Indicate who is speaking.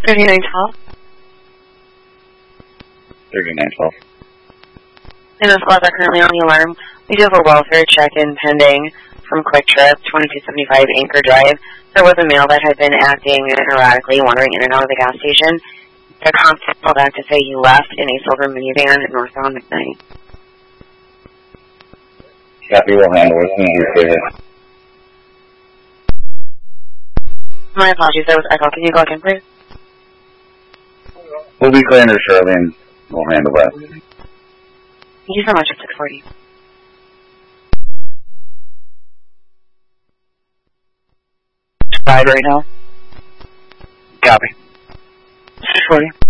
Speaker 1: 3912.
Speaker 2: 3912.
Speaker 1: And the squads are currently on the alarm. We do have a welfare check-in pending from Quick Trip, 2275 Anchor Drive. There was a male that had been acting erratically, wandering in and out of the gas station. The constable called back to say he left in a silver minivan at northbound McKnight.
Speaker 2: Copy, we'll handle it.
Speaker 1: My apologies, that was Echo. Can you go again, please?
Speaker 2: We'll be clearing her shortly and we'll handle that.
Speaker 1: Thank you so much at 640.
Speaker 2: Right now? Copy.
Speaker 1: 640.